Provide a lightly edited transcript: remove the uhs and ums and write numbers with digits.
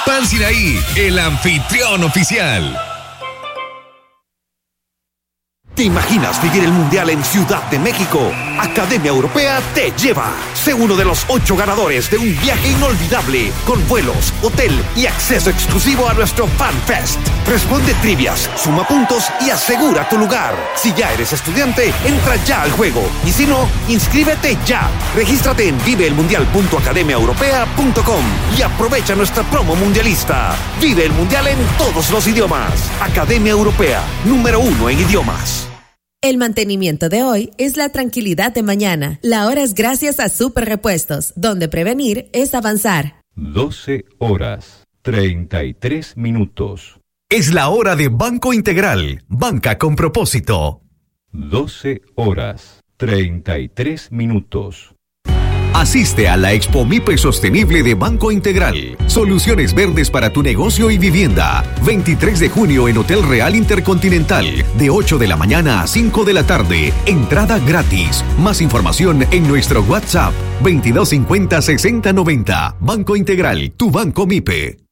Pan Sinaí, el anfitrión oficial. ¿Te imaginas vivir el Mundial en Ciudad de México? Academia Europea te lleva. Sé uno de los 8 ganadores de un viaje inolvidable con vuelos, hotel y acceso exclusivo a nuestro Fan Fest. Responde trivias, suma puntos y asegura tu lugar. Si ya eres estudiante, entra ya al juego. Y si no, inscríbete ya. Regístrate en viveelmundial.academiaeuropea.com y aprovecha nuestra promo mundialista. Vive el Mundial en todos los idiomas. Academia Europea, número 1 en idiomas. El mantenimiento de hoy es la tranquilidad de mañana. La hora es gracias a Super Repuestos, donde prevenir es avanzar. 12:33. Es la hora de Banco Integral, banca con propósito. 12:33. Asiste a la Expo MIPE Sostenible de Banco Integral. Soluciones verdes para tu negocio y vivienda. 23 de junio en Hotel Real Intercontinental. De 8 de la mañana a 5 de la tarde. Entrada gratis. Más información en nuestro WhatsApp. 2250-6090. Banco Integral, tu banco MIPE.